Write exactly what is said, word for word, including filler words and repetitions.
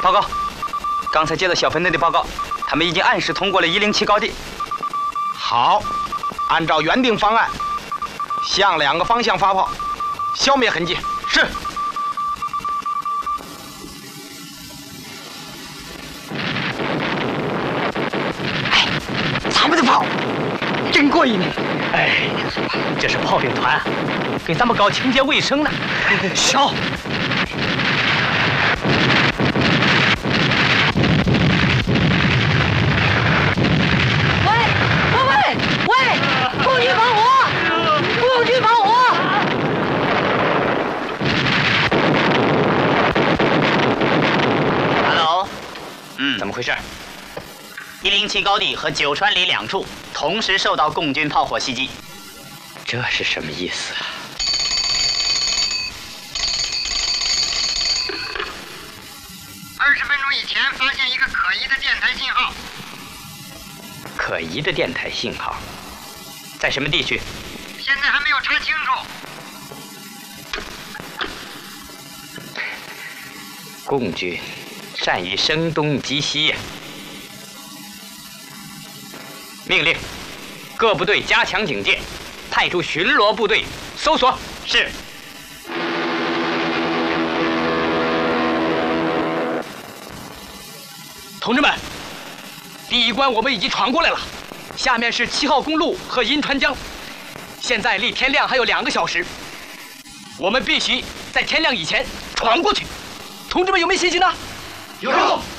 报告，刚才接到小分队的报告，他们已经按时通过了一零七高地。 好，按照原定方案，向两个方向发炮，消灭痕迹。是。 哎，咱们的炮真过瘾！ 哎，这是炮兵团，给咱们搞清洁卫生呢。 烧！喂喂喂喂！共军防火！共军防火 ！Hello， 嗯，怎么回事？ 一零七高地和九川里两处同时受到共军炮火袭击。 这是什么意思啊？ 二十分钟以前发现一个可疑的电台信号。 可疑的电台信号，在什么地区？ 现在还没有查清楚。 共军善于声东击西呀！命令各部队加强警戒，派出巡逻部队搜索。 是。 同志们，第一关我们已经闯过来了，下面是七号公路和银川江，现在离天亮还有两个小时，我们必须在天亮以前闯过去。同志们有没有信心呢？ 有。